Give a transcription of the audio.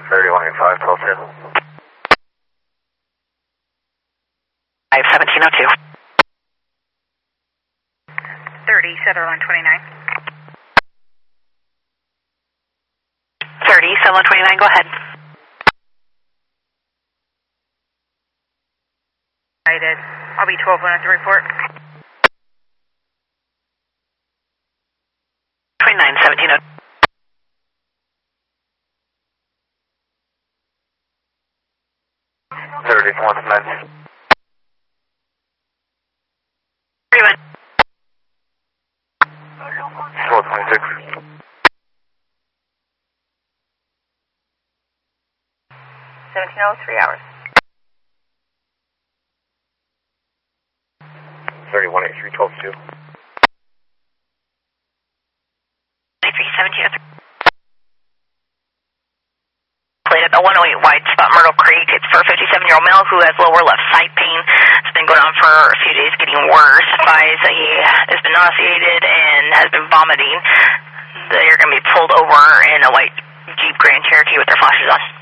3185, 1702. 30, Sutherland 29. 30, Sutherland 29, go ahead. I'll be 12-1 at the report. 29, 1702. One 31. 1226. 1703 hours. 3183, 122. 1703. Played at the 108 White Spot, Myrtle Creek. It's for a 57-year-old male who has lower left side pain. It's been going on for a few days, getting worse. Advised that he has been nauseated and has been vomiting. They're going to be pulled over in a white Jeep Grand Cherokee with their flashes on.